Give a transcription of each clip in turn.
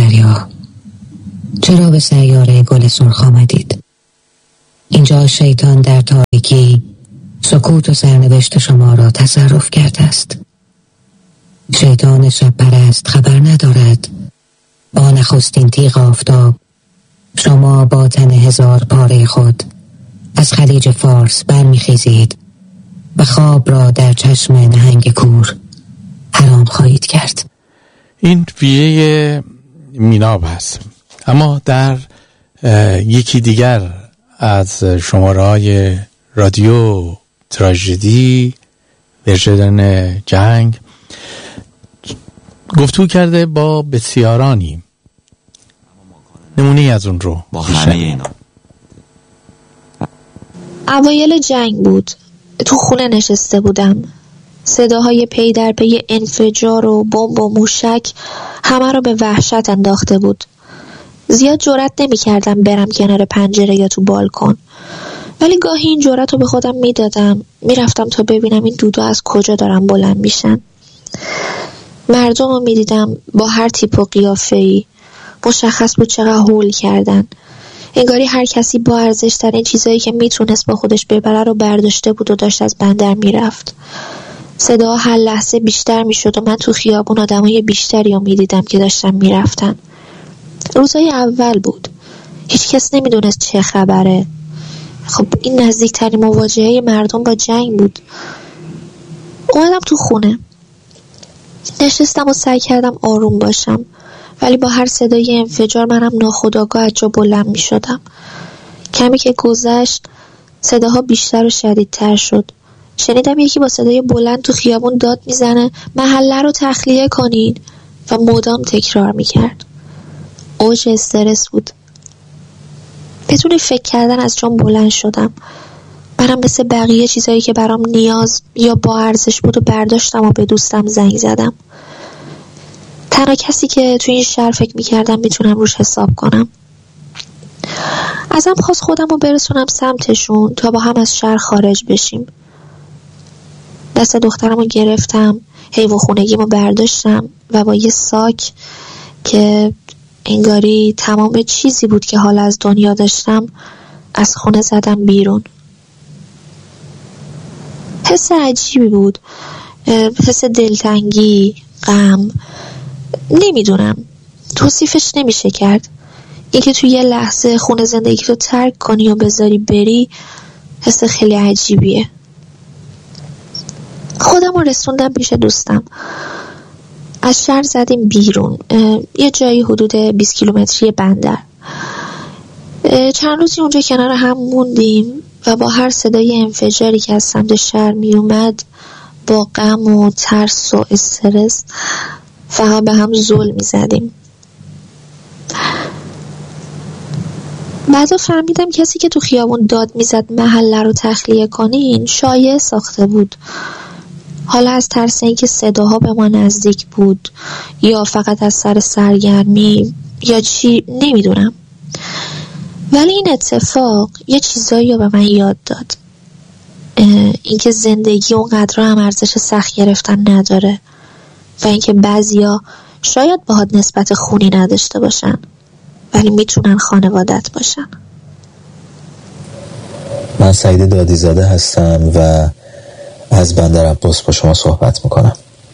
دریا، چرا به سیاره گل سرخ آمدید؟ اینجا شیطان در تاریکی سکوت و سرنوشت شما را تصرف کرده است. شیطان شب پرست خبر ندارد با نخستین تیغ آفتاب شما با تن 1000 پاره خود از خلیج فارس برمیخیزید و خواب را در چشم نهنگ کور حرام خواهید کرد. این ویژه میناب هست. اما در یکی دیگر از شماره‌های رادیو تراژدی ورژن جنگ گفتگو کرده با بسیارانی. نمونه از اون رو با همه اینا. اوایل جنگ بود. تو خونه نشسته بودم. صداهای پی در پی انفجار و بمب و موشک همه رو به وحشت انداخته بود. زیاد جرئت نمی‌کردم برم کنار پنجره یا تو بالکن، ولی گاهی این جرأت رو به خودم میدادم. میرفتم تا ببینم این دودها از کجا دارن بلند میشن. مردم رو میدیدم با هر تیپ و قیافه‌ای. مشخص بود چقدر هول کردن. انگاری هر کسی با ارزش ترین چیزایی که میتونست با خودش ببره رو برداشته بود و داشت از بندر میرفت. صدا هر لحظه بیشتر میشد و من تو خیابون آدمای بیشتری رو میدیدم که داشتن میرفتن. روزای اول بود. هیچ کس نمیدونست چه خبره. خب این نزدیکترین مواجهه مردم با جنگ بود. اومدم تو خونه. نشستم و سعی کردم آروم باشم، ولی با هر صدای انفجار منم ناخودآگاه از جا بلند می شدم. کمی که گذشت صداها بیشتر و شدیدتر شد. شنیدم یکی با صدای بلند تو خیابون داد میزنه محله رو تخلیه کنین و مدام تکرار میکرد. اوج استرس بود. بدون فکر کردن از جام بلند شدم. منم مثل بقیه چیزایی که برام نیاز یا با ارزش بود و برداشتم و به دوستم زنگ زدم. تنها کسی که توی این شهر فکر میکردم میتونم روش حساب کنم. ازم خواست خودم رو برسونم سمتشون تا با هم از شهر خارج بشیم. دست دخترم رو گرفتم، حیوان خونگیم رو برداشتم و با یه ساک که انگاری تمام چیزی بود که حالا از دنیا داشتم از خونه زدم بیرون. حس عجیبی بود. حس دلتنگی، غم، نمیدونم، توصیفش نمیشه کرد. اینکه توی یه لحظه خونه زندگی رو ترک کنی و بذاری بری حس خیلی عجیبیه. خودم رو رسوندم پیش دوستم. از شهر زدیم بیرون، یه جایی حدود 20 کیلومتری بندر. چند روزی اونجا کنار هم موندیم و با هر صدای انفجاری که از سمت شهر می اومد با غم و ترس و استرس فقط به هم زل می زدیم. بعدا فهمیدم کسی که تو خیابون داد می زد محله رو تخلیه کنین شایعه ساخته بود. حالا از ترس اینکه صداها به ما نزدیک بود یا فقط از سر سرگرمی یا چی نمیدونم، ولی این اتفاق یه چیزایی رو به من یاد داد. اینکه زندگی اونقدر هم ارزش سخت گرفتن نداره و اینکه بعضیا شاید باهات نسبت خونی نداشته باشن ولی میتونن خانوادت باشن. من سعید دادیزاده هستم و از بندر عباس با شما صحبت میکنم.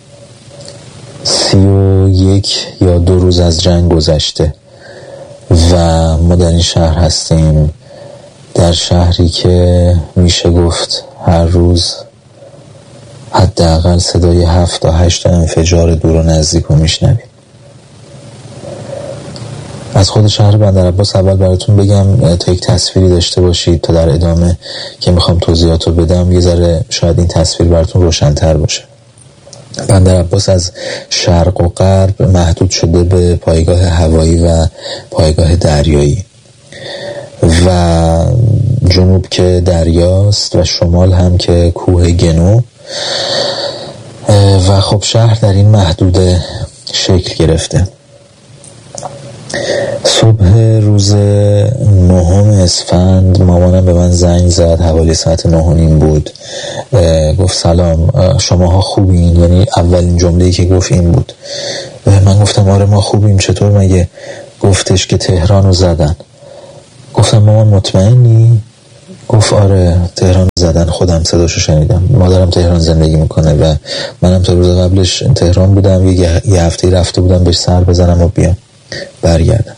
31 یا 2 روز از جنگ گذشته و ما در این شهر هستیم، در شهری که میشه گفت هر روز حداقل صدای 7 تا 8 تا انفجار دور و نزدیک رو میشنویم. از خود شهر بندر عباس اول براتون بگم تا یک تصویری داشته باشید تا در ادامه که میخوام توضیحات رو بدم یه ذره شاید این تصویر براتون روشن‌تر باشه. بندر عباس از شرق و غرب محدود شده به پایگاه هوایی و پایگاه دریایی و جنوب که دریاست و شمال هم که کوه گنو و خب شهر در این محدوده شکل گرفته. صبح روز 9 اسفند مامانم به من زنگ زد، حوالی ساعت 9:30 بود. گفت سلام، شماها خوبین؟ یعنی اولین جمله‌ای که گفت این بود. من گفتم آره ما خوبیم، چطور مگه؟ گفتش که تهران رو زدن. گفتم مامان مطمئنی؟ گفت آره تهران زدن، خودم صداشو شنیدم، مادرم تهران زندگی میکنه و منم تا روز قبلش تهران بودم، یه هفته رفته بودم بهش سر بزنم و بیام برگردم.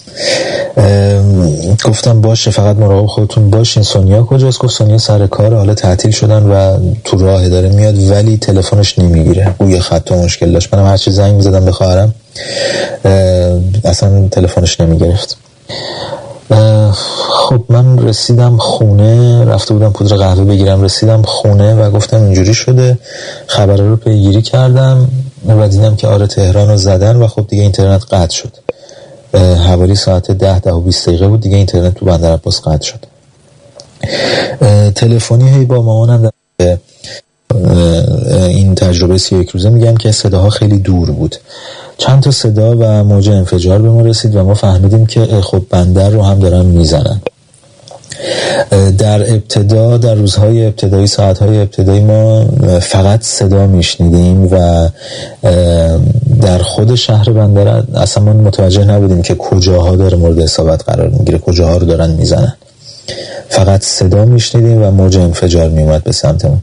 گفتم باشه فقط مراقب خودتون باشین. سونیا کجاست؟ گفت سونیا سر کار، حالا تعطیل شدن و تو راه داره میاد ولی تلفنش نمیگیره، گویا خط مشکل داشت. منم هرچی زنگ میزدم به خواهرم اصلا تلفنش نمیگرفت. خب من رسیدم خونه، رفته بودم پودر قهوه بگیرم، رسیدم خونه و گفتم اینجوری شده، خبر رو پیگیری کردم و دیدم که آره تهران رو زدن و خب دیگه اینترنت قطع شد. حوالی ساعت 10 و 20 دقیقه بود دیگه اینترنت تو بندر عباس قطع شد. تلفنی هی با مامانم در این تجربه 31 روزه میگم که صداها خیلی دور بود، چند تا صدا و موج انفجار به ما رسید و ما فهمیدیم که خب بندر رو هم دارن میزنن. در ابتدا، در روزهای ابتدایی، ساعتهای ابتدایی ما فقط صدا میشنیدیم و در خود شهر بندر اصلا ما متوجه نبودیم که کجاها داره مورد اصابت قرار میگیره، کجاها رو دارن میزنن. فقط صدا میشنیدیم و موج انفجار میومد به سمتمون.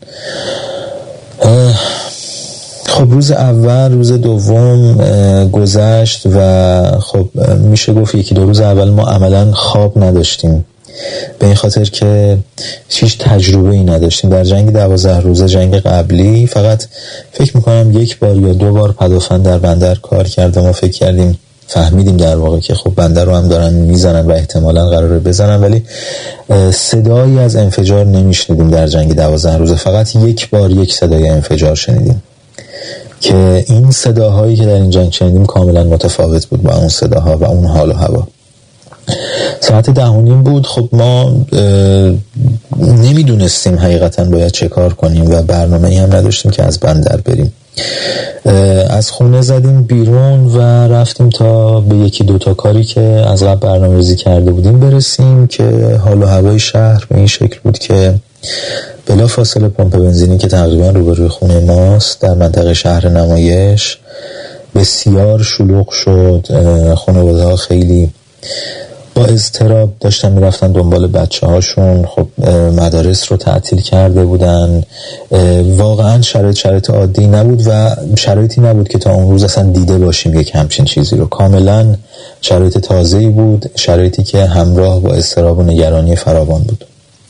خب روز اول، روز دوم گذشت و خب میشه گفت 1-2 روز اول ما عملا خواب نداشتیم، به این خاطر که هیچ تجربه ای نداشتیم. در جنگ 12 روزه، جنگ قبلی، فقط فکر میکنم 1 بار یا 2 بار پدافند در بندر کار کرده. ما فکر کردیم، فهمیدیم در واقع که خب بندر رو هم دارن میزنن و احتمالاً قراره بزنن، ولی صدایی از انفجار نمیشنیدیم در جنگ 12 روزه. فقط 1 بار 1 صدای انفجار شنیدیم که این صداهایی که در این جنگ شنیدیم کاملا متفاوت بود با اون صداها و اون حال و هوا. ساعت 10:30 بود. خب ما نمیدونستیم حقیقتا باید چه کار کنیم و برنامه‌ای هم نداشتیم که از بندر بریم. از خونه زدیم بیرون و رفتیم تا به 1-2 تا کاری که از قبل برنامه‌ریزی کرده بودیم برسیم که حال و هوای شهر به این شکل بود که بلا فاصله پمپ بنزینی که تقریبا روبروی خونه ماست در منطقه شهر نمایش بسیار شلوغ شد. خانواده‌ها خیلی با اضطراب داشتن میرفتن دنبال بچه هاشون. خب مدارس رو تعطیل کرده بودن. واقعا شرایط عادی نبود و شرایطی نبود که تا اون روز اصلا دیده باشیم یک همچین چیزی رو. کاملا شرایط تازه‌ای بود، شرایطی که همراه با اضطراب و نگرانی فراوان بود.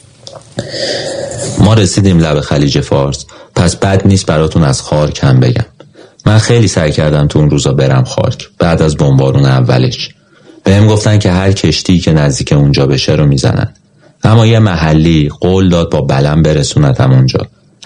ما رسیدیم لب خلیج فارس، پس بد نیست براتون از خارک هم بگم. من خیلی سعی کردم تو اون روزا برم خارک. بعد از بمبارون اولش بهم گفتن که هر کشتی که نزدیک اونجا بشه رو میزنن، اما یه محلی قول داد با بلم برسونتم اونجا،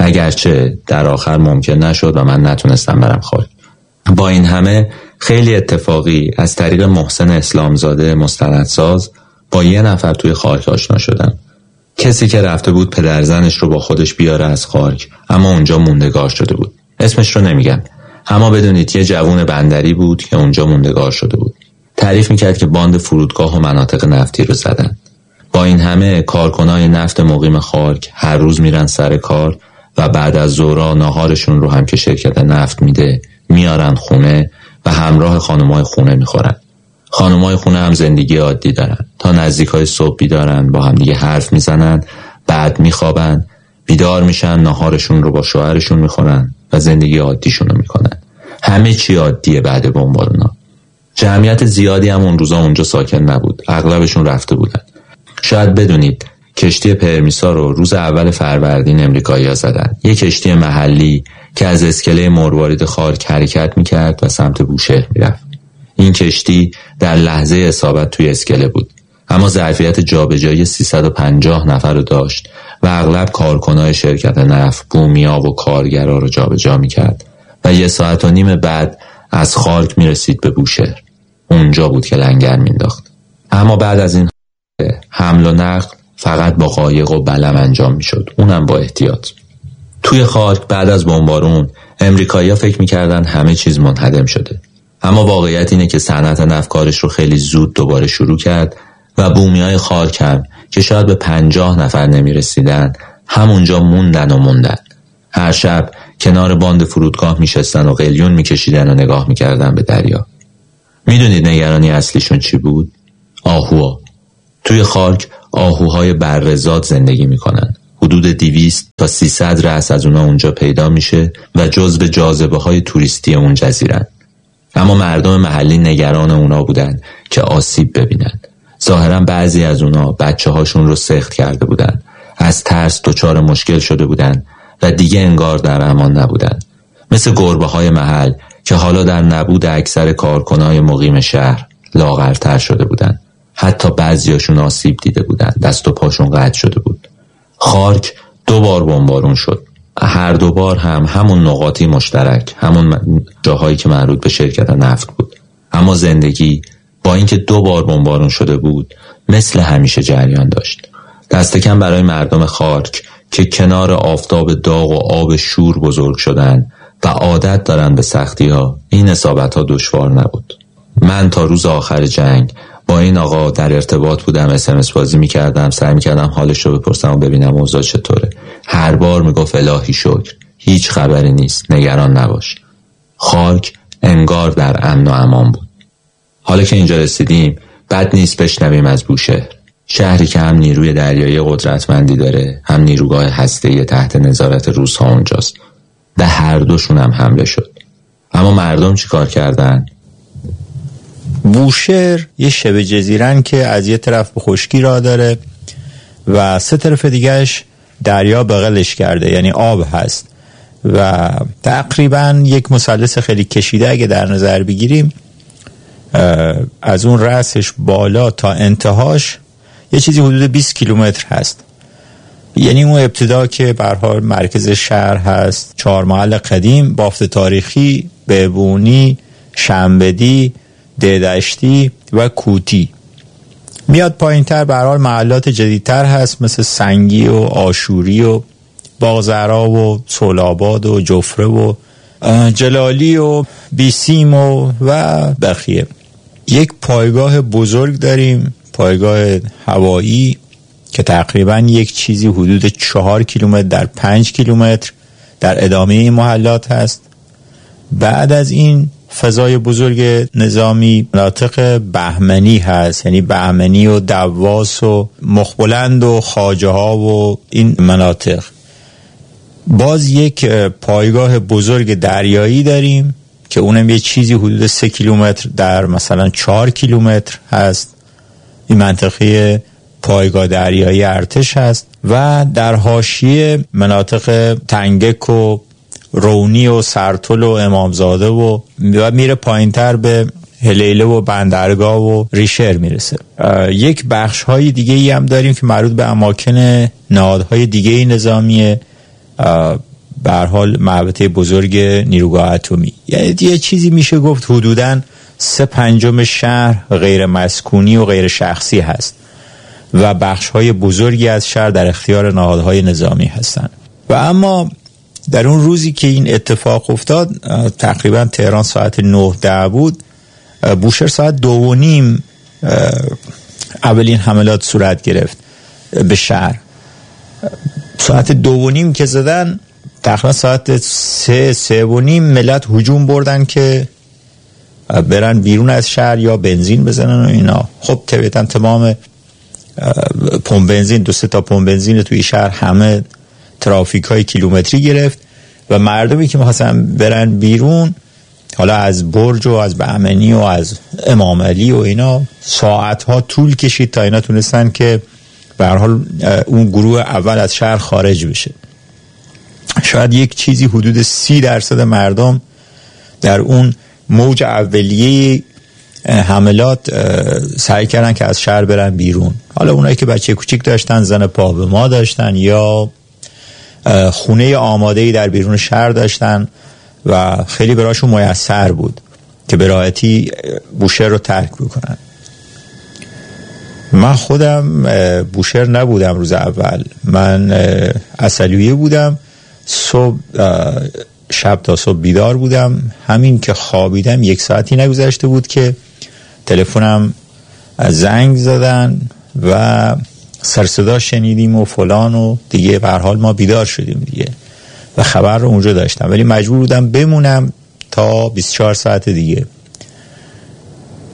اگرچه در آخر ممکن نشد و من نتونستم برم خارک. با این همه خیلی اتفاقی از طریق محسن اسلامزاده مستندساز با یه نفر توی خارک آشنا شدم. کسی که رفته بود پدرزنش رو با خودش بیاره از خارک، اما اونجا موندگار شده بود. اسمش رو نمیگم، اما بدونید یه جوون بندری بود که اونجا موندگار شده بود. تعریف میکرد که باند فرودگاه و مناطق نفتی رو زدن. با این همه کارکنای نفت مقیم خارک هر روز میرن سر کار و بعد از ظهر ناهارشون رو هم که شرکت نفت میده میارن خونه و همراه خانمای خونه میخورن. خانمای خونه هم زندگی عادی دارن، تا نزدیکای صبح بیدارن، با هم دیگه حرف میزنن، بعد میخوابن، بیدار میشن، ناهارشون رو با شوهرشون میخورن و زندگی عادیشون رو میکنن. همه چی عادیه بعد بمبارونا. جمعیت زیادی هم اون روزا اونجا ساکن نبود، اغلبشون رفته بودن. شاید بدونید کشتی پرمیسا رو روز اول فروردین امریکایی‌ها زدن. یک کشتی محلی که از اسکله مروارید خارک حرکت میکرد و سمت بوشهر میرفت. این کشتی در لحظه اصابت توی اسکله بود، اما ظرفیت جابجایی 350 نفر رو داشت و اغلب کارکنای شرکت نفت، بومیا و کارگرا رو جابجا میکرد و 1.5 ساعت بعد از خارک میرسید به بوشهر. اونجا بود که لنگر مینداخت. اما بعد از این حمل و نقل فقط با قایق و بلم انجام میشد، اونم با احتیاط. توی خارک بعد از بمبارون امریکایی‌ها فکر میکردن همه چیز منهدم شده، اما واقعیت اینه که صنعت نفت کارش رو خیلی زود دوباره شروع کرد و بومیای خارک هم که شاید به 50 نفر نمیرسیدن همونجا موندن. هر شب کنار باند فرودگاه میشستن و قلیون میکشیدن و نگاه میکردن به دریا. میدونید نگرانی اصلیشون چی بود؟ آهوها. توی خارک آهوهای بره‌زاد زندگی میکنن. حدود 200 تا 300 رأس از اونا اونجا پیدا میشه و جزو جاذبه‌های توریستی اون جزیرن. اما مردم محلی نگران اونا بودن که آسیب ببینن. ظاهرا بعضی از اونا بچه‌هاشون رو سخت کرده بودن. از ترس دچار مشکل شده بودن و دیگه انگار در امان نبودن. مثل گربه‌های محل که حالا در نبود اکثر کارکنای مقیم شهر لاغرتر شده بودن. حتی بعضیاشون آسیب دیده بودن. دست و پاشون قطع شده بود. خارک 2 بار بمبارون شد. هر 2 بار هم همون نقاطی مشترک، همون جاهایی که مربوط به شرکت نفت بود. اما زندگی با اینکه 2 بار بمبارون شده بود مثل همیشه جریان داشت. دست کم برای مردم خارک که کنار آفتاب داغ و آب شور بزرگ شدن و عادت دارن به سختی ها، این اصابت ها دشوار نبود. من تا روز آخر جنگ با این آقا در ارتباط بودم، SMS بازی میکردم، سعی میکردم حالش رو بپرسم و ببینم اوضاع چطوره. هر بار میگفت الهی شکر، هیچ خبری نیست، نگران نباش. خارک انگار در امن و امان بود. حالا که اینجا رسیدیم بد نیست بشنویم از بوشهر، شهری که هم نیروی دریایی قدرتمندی داره، هم نیروگاه هسته‌ای تحت نظارت روس‌ها اونجاست. به هر دوشون هم حمله شد. اما مردم چی کار کردن؟ بوشهر یه شبه جزیرن که از یه طرف به خشکی راه داره و 3 طرف دیگهش دریا بغلش کرده، یعنی آب هست و تقریبا یک مثلث خیلی کشیده اگه در نظر بگیریم، از اون رأسش بالا تا انتهاش یه چیزی حدود 20 کیلومتر هست. یعنی اون ابتدا که به هر حال مرکز شهر هست، 4 محل قدیم، بافت تاریخی، بهبونی، شنبدی، دهدشتی و کوتی. میاد پایین تر به هر حال محلات جدیدتر هست مثل سنگی و آشوری و باغزرا و سولاباد و جفره و جلالی و بیسیم و بقیه. یک پایگاه بزرگ داریم، پایگاه هوایی که تقریبا یک چیزی حدود 4 کیلومتر در 5 کیلومتر در ادامه این محلات هست. بعد از این فضای بزرگ نظامی مناطق بهمنی هست، یعنی بهمنی و دواس و مخبلند و خواجه ها و این مناطق. باز یک پایگاه بزرگ دریایی داریم که اونم یه چیزی حدود 3 کیلومتر در مثلا 4 کیلومتر هست. این منطقه پایگاه دریایی ارتش هست و در حاشیه مناطق تنگک و رونی و سرتل و امامزاده و میره پایینتر به هلیله و بندرگاه و ریشر میرسه. یک بخش های دیگه ای هم داریم که مربوط به اماکن نهادهای دیگه نظامیه، به هر حال محوطه بزرگ نیروگاه اتمی. یعنی یه چیزی میشه گفت حدوداً 3/5 شهر غیر مسکونی و غیر شخصی هست و بخش های بزرگی از شهر در اختیار نهادهای نظامی هستند. و اما در اون روزی که این اتفاق افتاد، تقریبا تهران ساعت 9-10 بود، بوشهر ساعت 2:30 اولین حملات صورت گرفت به شهر. ساعت 2:30 که زدن، تقریبا ساعت 3:30 ملت هجوم بردن که برن بیرون از شهر یا بنزین بزنن و اینا. خب طبیعتا تمام پمپ بنزین، 2-3 تا پمپ بنزین توی شهر همه ترافیک های کیلومتری گرفت و مردمی که می‌خواستن برن بیرون، حالا از برج و از بهمنی و از امام علی و اینا، ساعتها طول کشید تا اینا تونستن که به هر حال اون گروه اول از شهر خارج بشه. شاید یک چیزی حدود 30% مردم در اون موج اولیه حملات سعی کردن که از شهر برن بیرون. حالا اونایی که بچه کوچیک داشتن، زن پا به ما داشتن یا خونه آماده‌ای در بیرون شهر داشتن و خیلی براشون میسر بود که به راحتی بوشهر رو ترک بکنن. من خودم بوشهر نبودم روز اول، من عسلویه بودم. صبح شب تا صبح بیدار بودم. همین که خوابیدم 1 ساعتی نگذشته بود که تلفنم زنگ زدن و سرصدا شنیدیم و فلان و دیگه. به هر حال ما بیدار شدیم دیگه و خبر رو اونجا داشتم، ولی مجبور بودم بمونم تا 24 ساعت دیگه.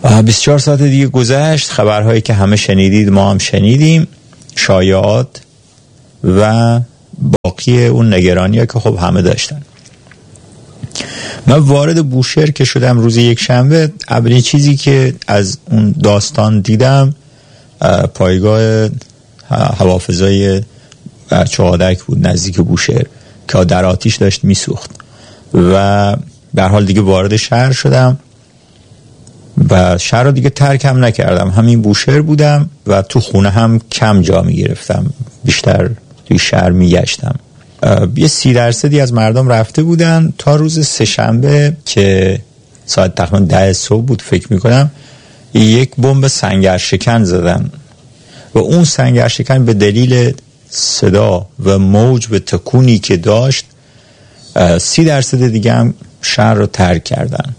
24 ساعت دیگه گذشت، خبرهایی که همه شنیدید ما هم شنیدیم، شایعات و باقی اون نگرانی‌ها که خب همه داشتن. من وارد بوشهر که شدم روز یک شنبه، اولین چیزی که از اون داستان دیدم پایگاه هوافضای چهادک بود نزدیک بوشهر که در آتیش داشت میسوخت و در حال دیگه وارد شهر شدم و شهر رو دیگه ترک هم نکردم، همین بوشهر بودم و تو خونه هم کم جا میگرفتم، بیشتر توی شهر میگشتم. یه 30% از مردم رفته بودن تا روز سه‌شنبه که ساعت تقریبا 10 صبح بود فکر میکنم، یک بمب سنگرشکن زدن و اون سنگرشکن به دلیل صدا و موج و تکونی که داشت 30% دیگه هم شهر رو ترک کردن.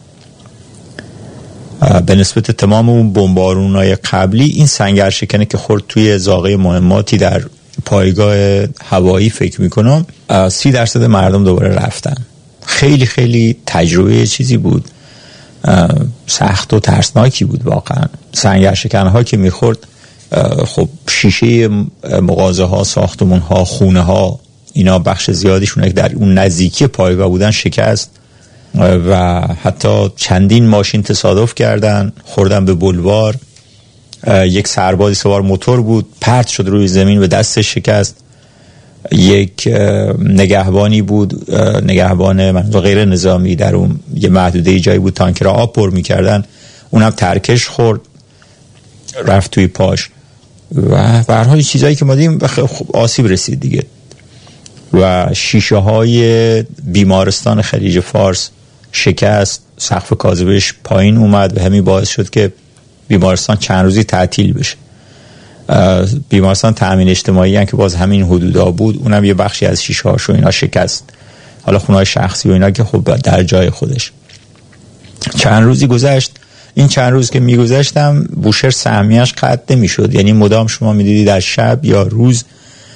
به نسبت تمام اون بمبارون‌های قبلی این سنگرشکنه که خورد توی زاغه مهماتی در پایگاه هوایی فکر میکنم 30% مردم دوباره رفتن. خیلی خیلی تجربه چیزی بود، سخت و ترسناکی بود واقعا. سنگرشکن‌ها که میخورد خب شیشه مغازه ها، ساختمون ها، خونه ها، اینا بخش زیادیشون در اون نزدیکی پایگاه بودن شکست و حتی چندین ماشین تصادف کردن، خوردن به بلوار. یک سربازی سوار موتور بود، پرت شد روی زمین و دستش شکست. یک نگهبانی بود، نگهبان غیر نظامی، در اون یه محدوده جایی بود تانکر آب پر می‌کردن، اونم ترکش خورد رفت توی پاش و به هر حال چیزایی که ما دیدیم آسیب رسید دیگه. و شیشه های بیمارستان خلیج فارس شکست، سقف کاذبش پایین اومد و همین باعث شد که بیمارستان چند روزی تعطیل بشه. بیمارستان تأمین اجتماعی هم که باز همین حدودا بود، اونم یه بخشی از شیشه هاش و اینا شکست. حالا خونه‌های شخصی و اینا که خب در جای خودش. چند روزی گذشت، این چند روز که میگذشتم بوشهر سهمیش قطع نمیشد، یعنی مدام شما میدیدی در شب یا روز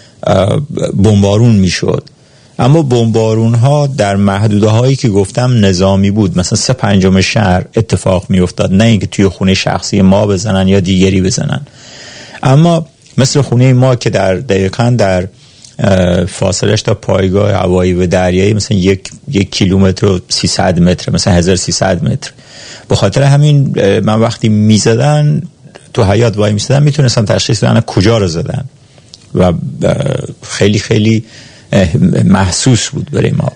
بمبارون میشد، اما بمبارون ها در محدوده هایی که گفتم نظامی بود. مثلا 3/5 شهر اتفاق میافتاد، نه اینکه توی خونه شخصی ما بزنن یا دیگری بزنن. اما مثل خونه ما که در دقیقاً در فاصلش تا پایگاه هوایی و دریایی مثلا 1 کیلومتر و 300 متر، مثلا 1300 متر. به خاطر همین من وقتی میزدن تو حیاط وای میسادم میتونستم تشخیص بدم کجا رو زدن و خیلی خیلی محسوس بود برای ما.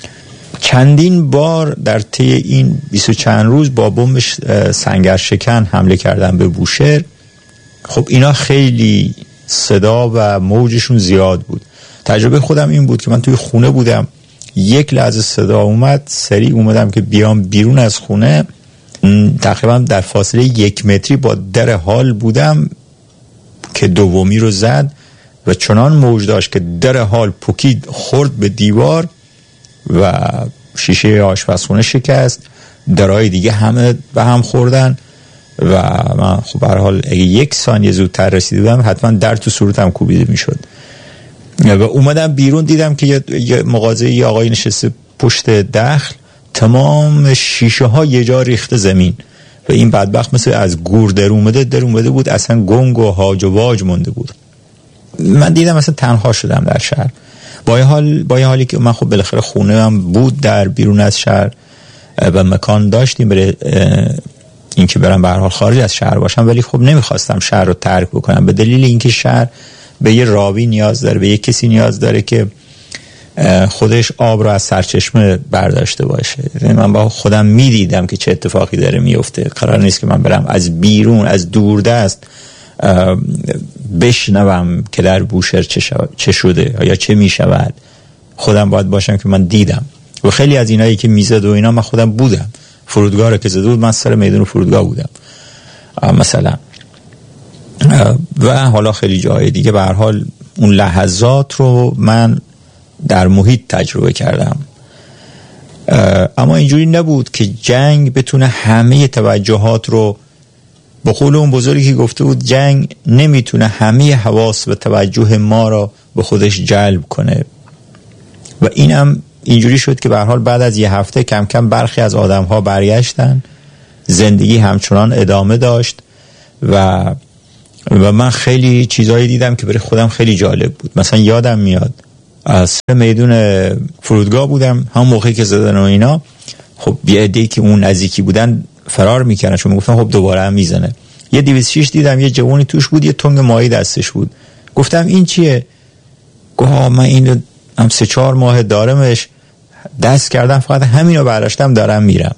چندین بار در طی این 20 چند روز با بمب سنگرشکن حمله کردن به بوشهر. خب اینا خیلی صدا و موجشون زیاد بود. تجربه خودم این بود که من توی خونه بودم، یک لحظه صدا اومد، سریع اومدم که بیام بیرون از خونه، تقریبا در فاصله 1 متری با در حال بودم که دومی رو زد و چنان موج داشت که در حال پکید، خورد به دیوار و شیشه آشپزخونه شکست، درهای دیگه همه به هم خوردن و من خب به هر حال اگه 1 ثانیه زودتر رسیده بودم حتما در تو صورتم کوبیده میشد. و اومدم بیرون دیدم که یه مغازه یه آقای نشسته پشت دخل، تمام شیشه ها یه جا ریخته زمین و این بدبخت مثل از گور در اومده بود، اصلا گنگ و هاج و واج مونده بود. من دیدم مثلا تنها شدم در شهر، با یه حالی که من خب بالاخره خونه هم بود در بیرون از شهر و مکان داشتیم برای اینکه برم به هر حال خارج از شهر باشم، ولی خب نمیخواستم شهر رو ترک بکنم به دلیل اینکه شهر به یه راوی نیاز داره، به یه کسی نیاز داره که خودش آب رو از سرچشمه برداشته باشه. من با خودم میدیدم که چه اتفاقی داره میفته. قرار نیست که من برم از بیرون، از دوردست بشنوم که در بوشهر چه شده یا چه میشود. خودم باید باشم که من دیدم. و خیلی از اینایی که میزد و اینا من خودم بودم. فرودگاه رو که زده بود من سر میدون فرودگاه بودم مثلا، و حالا خیلی جای دیگه. به هر حال اون لحظات رو من در محیط تجربه کردم. اما اینجوری نبود که جنگ بتونه همه توجهات رو، به قول اون بزرگی که گفته بود جنگ نمیتونه همه حواس و توجه ما رو به خودش جلب کنه. و اینم اینجوری شد که به هر حال بعد از 1 هفته کم کم برخی از آدم‌ها برگشتن زندگی همچنان ادامه داشت و من خیلی چیزایی دیدم که برای خودم خیلی جالب بود. مثلا یادم میاد از میدون فرودگاه بودم، هم موقعی که زدن و اینا، خب یه عده‌ای که اون نزدیکی بودن فرار میکردن، چون میگفتن خب دوباره هم میزنه. یه 206 دیدم، یه جوانی توش بود، یه تنگ ماهی دستش بود. گفتم این چیه؟ گفت من این هم 3-4 ماه دارمش، دست کردم فقط همینو برداشتم دارم میرم.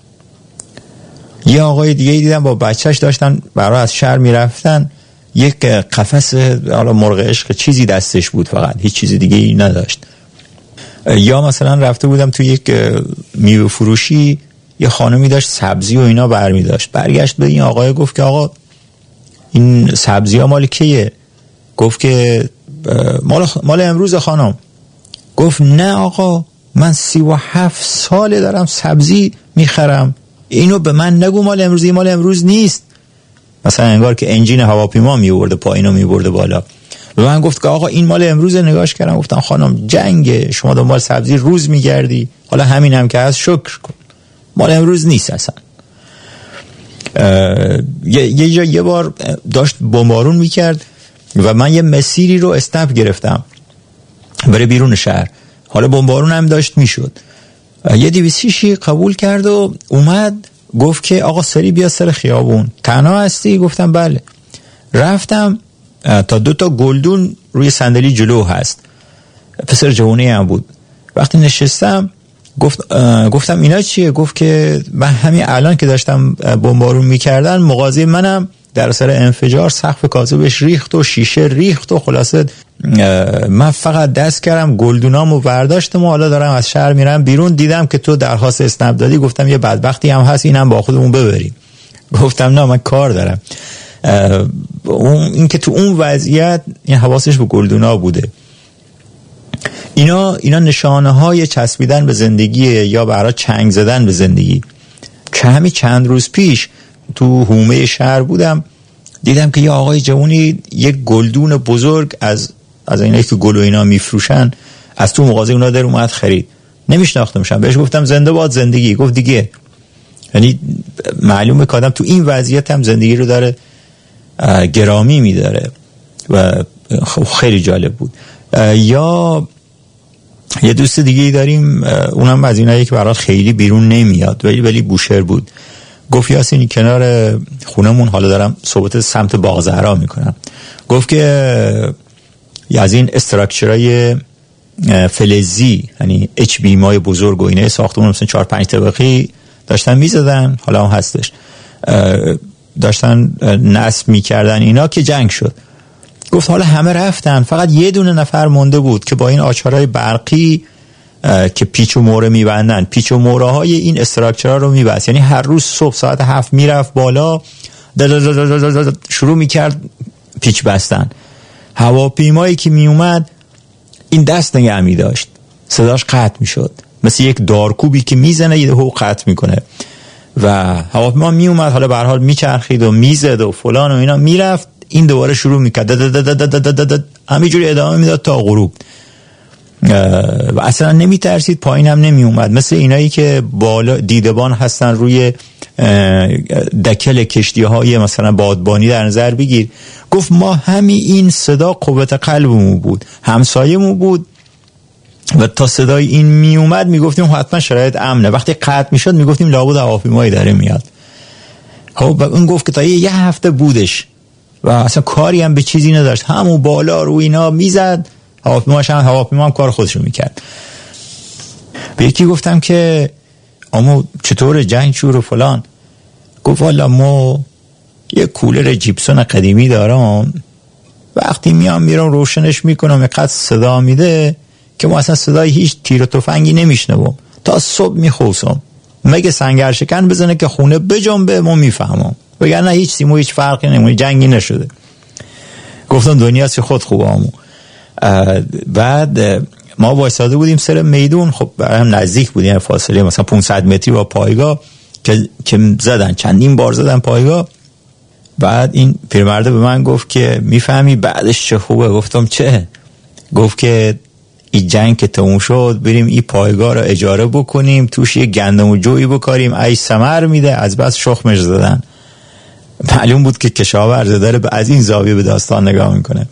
یه آقای دیگه دیدم با بچهش داشتن برای از شهر میرفتن، یک قفس حالا مرغ عشق چیزی دستش بود، فقط هیچ چیزی دیگه ای نداشت. یا مثلا رفته بودم تو یک میوه فروشی، یه خانمی داشت سبزی و اینا برمی داشت، برگشت به این آقای گفت که آقا این سبزی ها مال کیه؟ گفت که مال امروز خانم. گفت نه آقا، من 37 ساله دارم سبزی میخرم، اینو به من نگو مال امروزی، مال امروز نیست. مثلا انگار که انجین هواپیما میورده پایینو میبرده بالا. به من گفت که آقا این مال امروز. نگاش کردم گفتم خانم جنگه، شما دنبال سبزی روز میگردی، حالا همین هم که هست شکر کن، مال امروز نیست اصلا. یه بار داشت بمبارون میکرد و من یه مسیری رو اسنپ گرفتم برای بیرون شهر، حالا بمبارون هم داشت میشد. یه 206 قبول کرد و اومد گفت که آقا سری بیا سر خیابون، تنها هستی؟ گفتم بله. رفتم تا 2 تا گلدون روی جلو هست، پسر جوانی هم بود. وقتی نشستم گفتم اینا چیه؟ گفت که من همین الان که داشتم بمبارون میکردن مغازه منم در اثر انفجار سقف کاسبش ریخت و شیشه ریخت و خلاصه من فقط دست کردم گلدونامو برداشتم و حالا دارم از شهر میرم بیرون. دیدم که تو درخواست اسنپ دادی، گفتم یه بدبختی هم هست، اینم با خودمون ببریم. گفتم نه من کار دارم. این که تو اون وضعیت این حواسش به گلدونا بوده. اینا نشانه های چسبیدن به زندگی یا برای چنگ زدن به زندگی. که همین چند روز پیش تو حومه شهر بودم، دیدم که یه آقای جوانی یک گلدون بزرگ از اینایی که گل و اینا میفروشن از تو مغازه اونا در اومد خرید. نمیشناختمشم، بهش گفتم زنده باد زندگی. گفت دیگه. یعنی معلومه که آدم تو این وضعیت هم زندگی رو داره گرامی میداره و خیلی جالب بود. یا یه دوست دیگه داریم، اونم از اینایی که برات خیلی بیرون نمیاد ولی بوشهر بود. گفت یاسین کنار خونمون، حالا دارم صحبت سمت باغ زهرا میکنم، گفت که از این استراکچرهای فلزی، یعنی اچ بی مای بزرگ و اینه ساختمون مثلا 4-5 طبقی داشتن میزدن، حالا هم هستش، داشتن نصب میکردن اینا که جنگ شد. گفت حالا همه رفتن، فقط یه دونه نفر مونده بود که با این آچارهای برقی که پیچ و موره میبندن، پیچ و موره های این استراکچرها رو میبست. یعنی هر روز صبح ساعت 7 میرفت بالا، شروع میکرد پیچ بستن. هواپیمایی که میومد این دست نگه میداشت، صداش قطع میشد، مثل یک دارکوبی که میزنه یه هو قطع میکنه. و هواپیما میومد، حالا به هر حال میچرخید و میزد و فلان و اینا، میرفت این دوباره شروع میکرد همینجوری ادامه میداد تا غروب. و اصلا نمیترسید، پایین هم نمی اومد، مثل اینایی که بالا دیدبان هستن روی دکل کشتی های مثلا بادبانی در نظر بگیر. گفت ما همین این صدا قوت قلبمون بود، همسایمون بود و تا صدای این می اومد میگفتیم حتما شرایط امنه. وقتی قطع میشد میگفتیم لابد هواپیمایی داره میاد. خب اون گفت که تا یه هفته بودش و اصلا کاری هم به چیزی نداشت، همون بالا رو اینا میزد، هواپیما هم کار خودشو میکرد. به یکی گفتم که اما چطور جنگ شور و فلان؟ گفت والا ما یه کولر جیپسون قدیمی دارم، وقتی میرم روشنش میکنم اینقدر صدا میده که ما اصلا صدای هیچ تیر و تفنگی نمیشنوم، تا صبح میخوسم، مگه سنگر شکن بزنه که خونه بجنبه ما میفهمم، وگرنه هیچ سیمو هیچ فرقی نمیکنه، جنگی نشده. گفتم دنیا سی خود خوبه همون. بعد ما وایساده بودیم سر میدون، خب برای هم نزدیک بودیم، فاصله مثلا 500 متری با پایگاه که زدن، چندین بار زدن پایگاه. بعد این پیرمرده به من گفت که میفهمی بعدش چه خوبه؟ گفتم چه؟ گفت که این جنگ که تموم شد بریم این پایگاه رو اجاره بکنیم، توش یه گندم و جویی بکاریم، ای ثمر میده، از بس شخمش زدن. معلوم بود که کشاورز داره از این زاویه به داستان نگاه میکنه.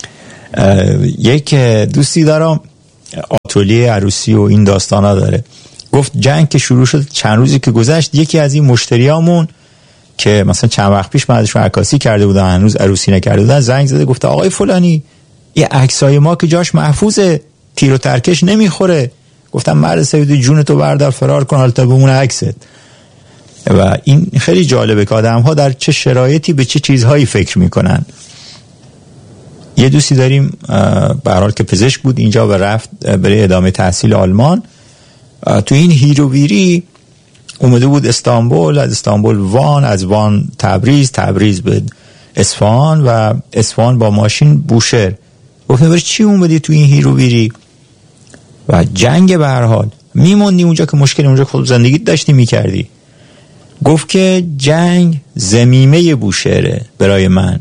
یک دوستی دارم آتلیه عروسی و این داستانا داره، گفت جنگ که شروع شد چند روزی که گذشت، یکی از این مشتریامون که مثلا چند وقت پیش من ازشون عکاسی کرده بودم هنوز عروسی نکرده بودن، زنگ زده گفته آقای فلانی یه عکسای ما که جاش محفوظه، تیر و ترکش نمیخوره. گفتم مرد سیدی جونتو بردار فرار کن، حالا تا بمونه عکست. و این خیلی جالبه که آدم‌ها در چه شرایطی به چه چیزهایی فکر میکنن. یه دوستی داریم به هر حال که پزشک بود اینجا و رفت برای ادامه تحصیل آلمان. تو این هیروویری اومده بود استانبول، از استانبول وان، از وان تبریز به اصفهان و اصفهان با ماشین بوشهر. گفتم برای چی اومدی تو این هیروویری؟ و جنگ به هر حال میموندی اونجا که مشکل اونجا خود زندگیت داشتی میکردی. گفت که جنگ ضمیمه بوشهره برای من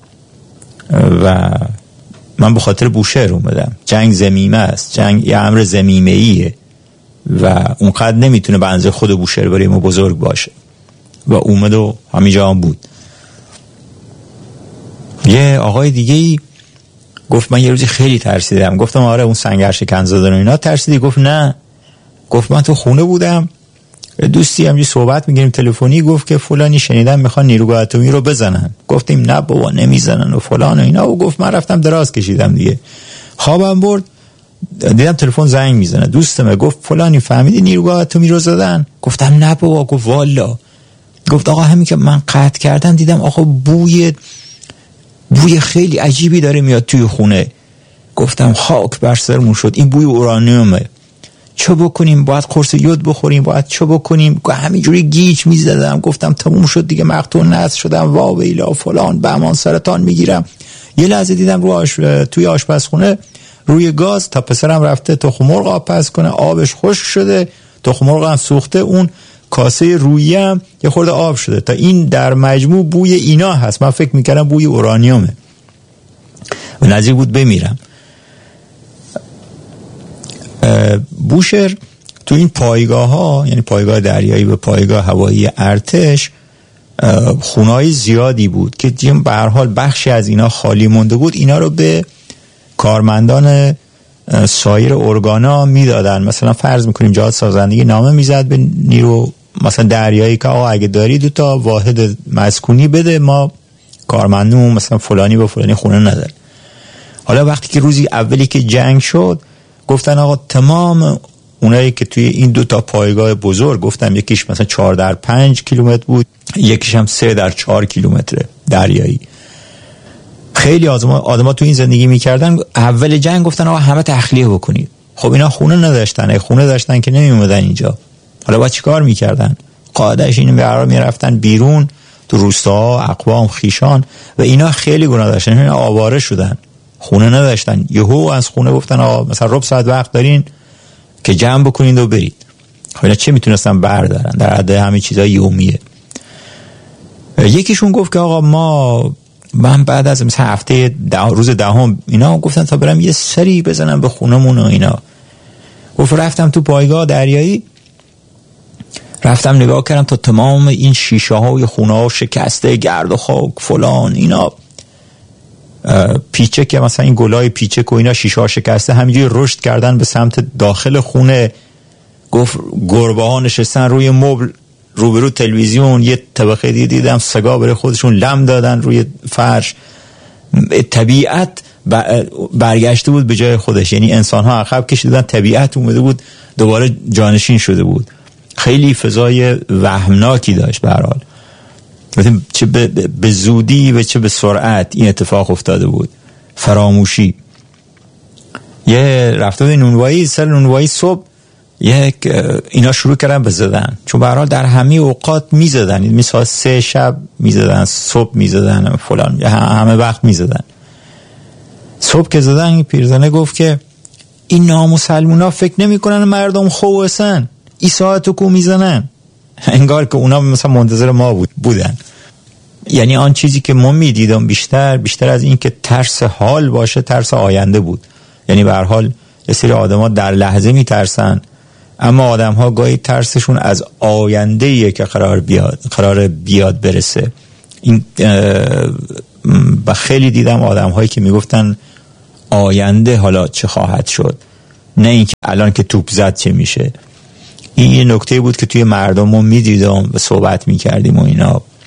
و من به خاطر بوشهر اومدم. جنگ ضمیمه است، جنگ یه امر ضمیمه ایه و اونقدر نمیتونه به اندازه خود بوشهر برای ما بزرگ باشه و اومد و همینجا هم بود. یه آقای دیگه‌ای گفت من یه روزی خیلی ترسیدم. گفتم آره اون سنگر شکن زدن و اینا ترسیدی؟ گفت نه. گفت من تو خونه بودم، دوستی همجوری صحبت میگیریم تلفنی، گفت که فلانی شنیدم میخوان نیروگاه اتمی رو بزنن. گفتیم نه بابا نمیزنن و فلان و اینا. و گفت من رفتم دراز کشیدم دیگه، خوابم برد، دیدم تلفن زنگ میزنه، دوستمه، گفت فلانی فهمیدی نیروگاه اتمی رو زدن؟ گفتم نه بابا. گفت والا. گفت آقا همین که من قطع کردم دیدم آقا بوی خیلی عجیبی داره میاد توی خونه. گفتم خاک بر سرمون شد، این بوی اورانیومه، چه بکنیم؟ باید قرص یود بخوریم، باید چه بکنیم؟ همینجوری گیج میزدم. گفتم تموم شد دیگه، مقتول نصب شدم، وا ویلا فلان، بهمان سرطان میگیرم. یه لحظه دیدم توی آشپزخونه روی گاز تا پسرم رفته تخم مرغ آب پز کنه، آبش خشک شده، تخم مرغ هم سوخته، اون کاسه رویی هم یه خورده آب شده. تا این در مجموع بوی اینا هست. من فکر میکردم بوی اورانیومه و نزدیک بود بمیرم. بوشهر تو این پایگاه ها، یعنی پایگاه دریایی و پایگاه هوایی ارتش، خونه‌های زیادی بود که به هر حال بخشی از اینا خالی مونده بود. اینا رو به کارمندان سایر ارگانا میدادن. مثلا فرض میکنیم جهاد سازندگی نامه میزد به نیرو مثلا دریایی که آقا اگه داری 2 تا واحد مسکونی بده، ما کارمندون مثلا فلانی با فلانی خونه نداره. حالا وقتی که روزی اولی که جنگ شد گفتن آقا تمام اونایی که توی این 2 تا پایگاه بزرگ، گفتم یکیش مثلا 4x5 کیلومتر بود، یکیش هم 3x4 کیلومتر دریایی، خیلی آدما تو این زندگی میکردن. اول جنگ گفتن آقا همه تخلیه بکنید. خب اینا خونه نداشتن، خونه داشتن که نمیومدن اینجا. حالا با چی کار میکردن؟ قاعدش اینو برای میرفتن بیرون تو روستاها، اقوام، خیشان و اینا خیلی گناه داشتن، اینا آواره شدن، خونه نداشتن. یهو از خونه گفتن آقا مثلا ربع ساعت وقت دارین که جمع بکنید و برید. خب اینا چه میتونستن بردارن در حد همین چیزای یومیه. یکیشون گفت که آقا من بعد از مثلا هفته روز دهم اینا گفتن تا برم یه سری بزنم به خونمون و اینا. گفت رفتم تو پایگاه دریایی، رفتم نگاه کردم تا تمام این شیشه های خونه ها شکسته، گرد و خاک فلان اینا، پیچه که مثلا این گلای پیچه و اینا شیشه ها شکسته، همینجوری رشد کردن به سمت داخل خونه. گفت گربه ها نشستن روی مبل روبرو تلویزیون، یه طبقه دیدم سگا برای خودشون لم دادن روی فرش. طبیعت برگشته بود به جای خودش، یعنی انسان ها عقب کشیدن، طبیعت اومده بود دوباره جانشین شده بود. خیلی فضای وهمناکی داشت به هر حال، چه به زودی و چه به سرعت این اتفاق افتاده بود. فراموشی. یه رفته بود نونوایی، سر نونوایی صبح اینا شروع کردن بزدن، چون به هر حال در همه اوقات میزدن، مثلا 3 شب میزدن، صبح میزدن، فلان، همه وقت میزدن. صبح که زدن این پیرزنه گفت که این نامسلمونا فکر نمیکنن مردم خواسن، این ساعتو کو میزنن، انگار که اونا مثلا منتظر ما بودن. یعنی آن چیزی که ما میدیدم بیشتر از این که ترس حال باشه، ترس آینده بود. یعنی به هر حال یه سری آدم ها در لحظه میترسن، اما آدم ها گاهی ترسشون از آینده‌ایه که قرار بیاد برسه. این و خیلی دیدم آدم هایی که میگفتن آینده حالا چه خواهد شد، نه اینکه الان که توپ زد چه میشه. این یه نکته بود که توی مردم ما میدیدم و صحبت میکردیم و اینا.